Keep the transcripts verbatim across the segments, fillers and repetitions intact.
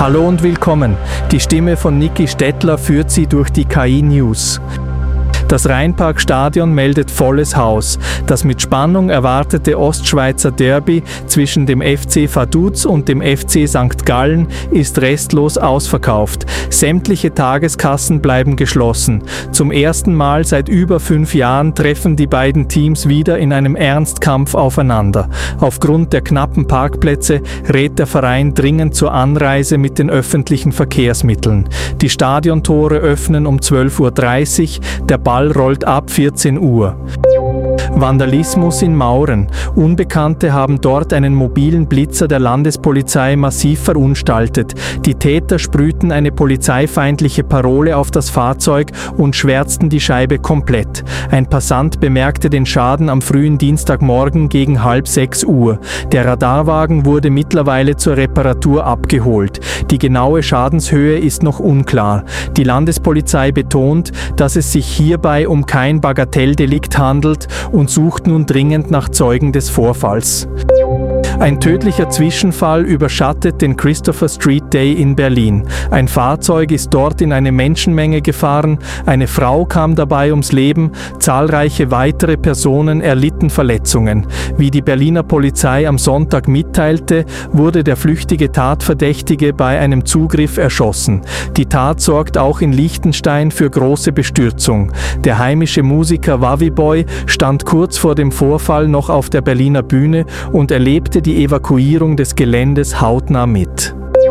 Hallo und willkommen. Die Stimme von Niki Stettler führt Sie durch die K I-News. Das Rheinparkstadion meldet volles Haus. Das mit Spannung erwartete Ostschweizer Derby zwischen dem F C Vaduz und dem F C Sankt Gallen ist restlos ausverkauft. Sämtliche Tageskassen bleiben geschlossen. Zum ersten Mal seit über fünf Jahren treffen die beiden Teams wieder in einem Ernstkampf aufeinander. Aufgrund der knappen Parkplätze rät der Verein dringend zur Anreise mit den öffentlichen Verkehrsmitteln. Die Stadiontore öffnen um zwölf Uhr dreißig, der Ball rollt ab vierzehn Uhr. Vandalismus in Mauren. Unbekannte haben dort einen mobilen Blitzer der Landespolizei massiv verunstaltet. Die Täter sprühten eine polizeifeindliche Parole auf das Fahrzeug und schwärzten die Scheibe komplett. Ein Passant bemerkte den Schaden am frühen Dienstagmorgen gegen halb sechs Uhr. Der Radarwagen wurde mittlerweile zur Reparatur abgeholt. Die genaue Schadenshöhe ist noch unklar. Die Landespolizei betont, dass es sich hierbei um kein Bagatelldelikt handelt und sucht nun dringend nach Zeugen des Vorfalls. Ein tödlicher Zwischenfall überschattet den Christopher Street Day in Berlin. Ein Fahrzeug ist dort in eine Menschenmenge gefahren, eine Frau kam dabei ums Leben, zahlreiche weitere Personen erlitten Verletzungen. Wie die Berliner Polizei am Sonntag mitteilte, wurde der flüchtige Tatverdächtige bei einem Zugriff erschossen. Die Tat sorgt auch in Liechtenstein für große Bestürzung. Der heimische Musiker Wavi Boy stand kurz vor dem Vorfall noch auf der Berliner Bühne und erlebte die Evakuierung des Geländes hautnah mit.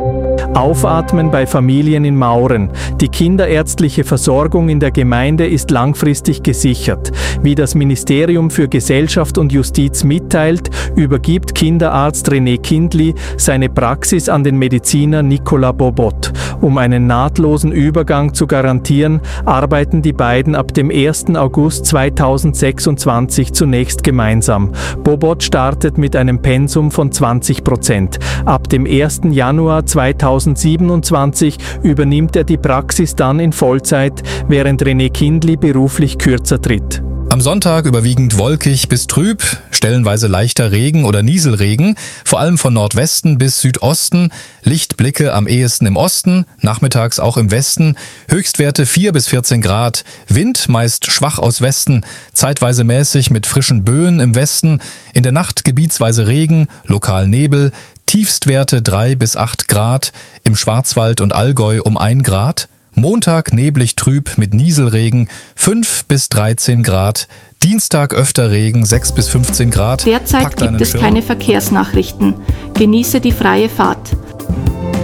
Aufatmen bei Familien in Mauren. Die kinderärztliche Versorgung in der Gemeinde ist langfristig gesichert. Wie das Ministerium für Gesellschaft und Justiz mitteilt, übergibt Kinderarzt René Kindli seine Praxis an den Mediziner Nicolas Bobot. Um einen nahtlosen Übergang zu garantieren, arbeiten die beiden ab dem ersten August zweitausendsechsundzwanzig zunächst gemeinsam. Bobot startet mit einem Pensum von zwanzig Prozent. Ab dem ersten Januar zweitausendsiebenundzwanzig übernimmt er die Praxis dann in Vollzeit, während René Kindli beruflich kürzer tritt. Am Sonntag überwiegend wolkig bis trüb, stellenweise leichter Regen oder Nieselregen, vor allem von Nordwesten bis Südosten, Lichtblicke am ehesten im Osten, nachmittags auch im Westen, Höchstwerte vier bis vierzehn Grad, Wind meist schwach aus Westen, zeitweise mäßig mit frischen Böen im Westen, in der Nacht gebietsweise Regen, lokal Nebel, Tiefstwerte drei bis acht Grad, im Schwarzwald und Allgäu um ein Grad, Montag neblig trüb mit Nieselregen fünf bis dreizehn Grad, Dienstag öfter Regen sechs bis fünfzehn Grad. Derzeit gibt es keine Verkehrsnachrichten. Genieße die freie Fahrt.